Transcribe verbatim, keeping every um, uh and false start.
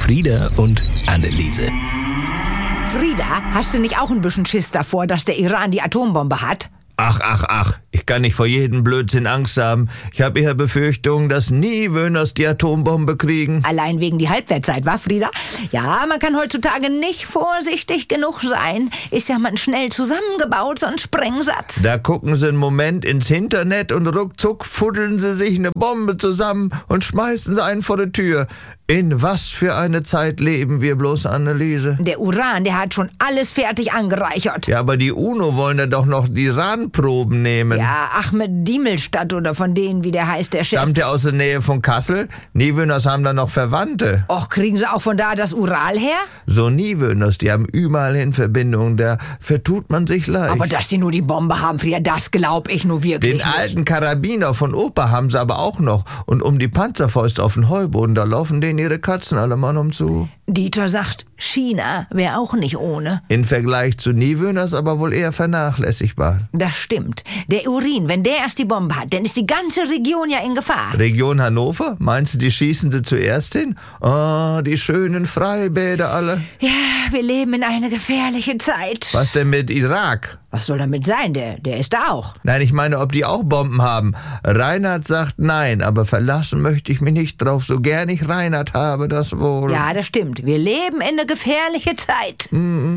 Frieda und Anneliese. Frieda, hast du nicht auch ein bisschen Schiss davor, dass der Iran die Atombombe hat? Ach, ach, ach, ich kann nicht vor jedem Blödsinn Angst haben. Ich habe eher Befürchtungen, dass nie Wöhners die Atombombe kriegen. Allein wegen die Halbwertszeit, wa, Frieda? Ja, man kann heutzutage nicht vorsichtig genug sein. Ist ja man schnell zusammengebaut, so ein Sprengsatz. Da gucken sie einen Moment ins Internet und ruckzuck fuddeln sie sich eine Bombe zusammen und schmeißen sie einen vor die Tür. In was für eine Zeit leben wir bloß, Anneliese? Der Uran, der hat schon alles fertig angereichert. Ja, aber die UNO wollen ja doch noch die Iran-Proben nehmen. Ja, Ahmed Diemelstadt oder von denen, wie der heißt, der Chef. Stammt der aus der Nähe von Kassel? Niewöhners haben da noch Verwandte. Och, kriegen sie auch von da das Ural her? So Niewöhners, die haben überall hin Verbindungen, da vertut man sich leicht. Aber dass die nur die Bombe haben, Frieda, das glaub ich nur wirklich Den nicht. alten Karabiner von Opa haben sie aber auch noch. Und um die Panzerfäuste auf den Heuboden, da laufen denen ihre Katzen alle Mann um zu. Dieter sagt, China wäre auch nicht ohne. In Vergleich zu Niewöhners aber wohl eher vernachlässigbar. Das stimmt. Der Urin, wenn der erst die Bombe hat, dann ist die ganze Region ja in Gefahr. Region Hannover? Meinst du, die schießen sie zuerst hin? Oh, die schönen Freibäder alle. Ja, wir leben in einer gefährlichen Zeit. Was denn mit Irak? Was soll damit sein? Der, der ist da auch. Nein, ich meine, ob die auch Bomben haben. Reinhard sagt nein, aber verlassen möchte ich mich nicht drauf, so gern ich Reinhard habe, das wohl. Ja, das stimmt. Wir leben in einer gefährlichen Zeit. Mm-mm.